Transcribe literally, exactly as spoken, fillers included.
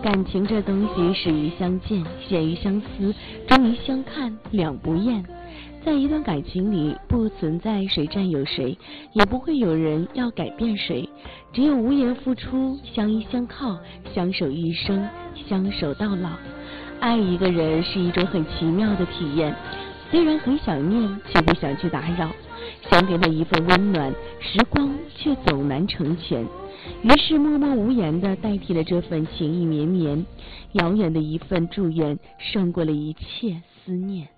感情这东西，始于相见，陷于相思，终于相看两不厌。在一段感情里，不存在谁占有谁，也不会有人要改变谁，只有无言付出，相依相靠，相守一生，相守到老。爱一个人是一种很奇妙的体验，虽然很想念，却不想去打扰，想给他一份温暖，时光却总难成全。于是默默无言地代替了这份情意绵绵，遥远的一份祝愿胜过了一切思念。